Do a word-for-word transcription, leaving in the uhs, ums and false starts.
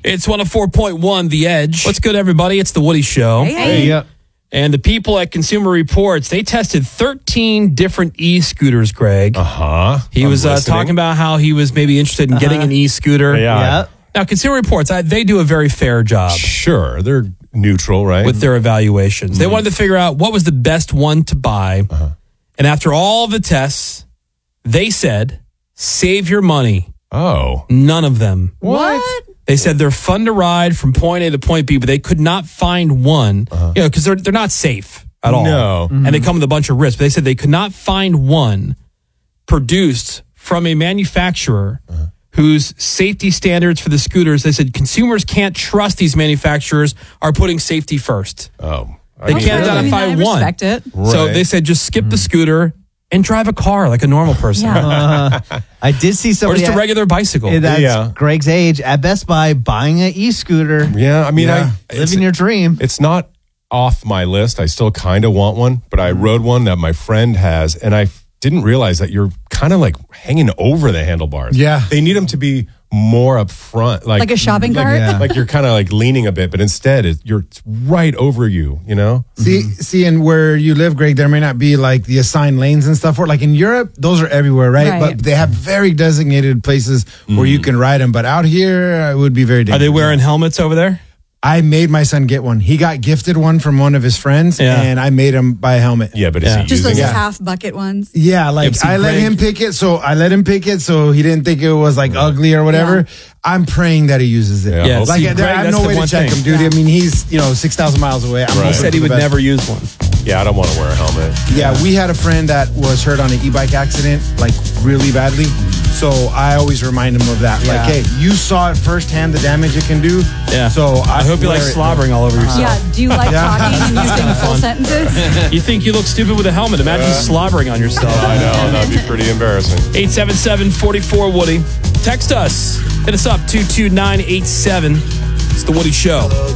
It's one oh four point one The Edge. What's good, everybody? It's the Woody Show. Hey, hey. Yeah. And the people at Consumer Reports, they tested thirteen different e-scooters, Greg. Uh-huh. He I'm was uh, listening. talking about how he was maybe interested in Uh-huh. getting an e-scooter. Yeah. Yeah. Now, Consumer Reports, I, they do a very fair job Sure. They're neutral, right? with their evaluations. They wanted to figure out what was the best one to buy. Uh-huh. And after all the tests, they said, save your money. Oh. None of them. What? They said they're fun to ride from point A to point B, but they could not find one, Uh-huh. you know, because they're, they're not safe at all. No. And they come with a bunch of risks. But they said they could not find one produced from a manufacturer Uh-huh. whose safety standards for the scooters, they said consumers can't trust these manufacturers are putting safety first. Oh. They I can't mean, identify I mean, I one. respect it. So Right. they said just skip the scooter and drive a car like a normal person. Yeah. Uh, I did see Or somebody just a at- regular bicycle. eh, that's Yeah. Greg's age at Best Buy buying an e-scooter, Yeah, I mean, Yeah. I, it's, living your dream. it's not off my list. I still kind of want one, but I rode one that my friend has, and I didn't realize that you're kind of like hanging over the handlebars. Yeah. They need them to be more up front. Like, Like a shopping cart? yeah. like you're kind of like leaning a bit, but instead it, you're right over you, you know? See, see, and where you live, Greg, there may not be like the assigned lanes and stuff. For like in Europe, those are everywhere, right? Right. But they have very designated places where you can ride them. But out here, uh, it would be very Are dangerous. they wearing helmets over there? I made my son get one. He got gifted one from one of his friends, Yeah. and I made him buy a helmet. Yeah, but is Yeah. he Just using those it? half bucket ones. Yeah, like see, I let Greg- him pick it, so I let him pick it, so he didn't think it was like ugly or whatever. Yeah. I'm praying that he uses it. Yeah, Yeah, like see, there- Greg, I have that's no the way to one check thing. him, dude. Yeah. I mean, he's you know six thousand miles away. I'm Right. He hoping said he for would the best. never use one. Yeah, I don't want to wear a helmet. Yeah, we had a friend that was hurt on an e-bike accident, like really badly. So I always remind him of that. Yeah. Like, hey, you saw it firsthand, the damage it can do. Yeah. So I, I hope you like wear it. slobbering all over yourself. Yeah. Do you like Yeah. talking and using full sentences? You think you look stupid with a helmet. Imagine slobbering on yourself. I know, that'd be pretty embarrassing. eight seven seven, four four, Woody. Text us. Hit us up, two two nine eight seven. It's The Woody Show.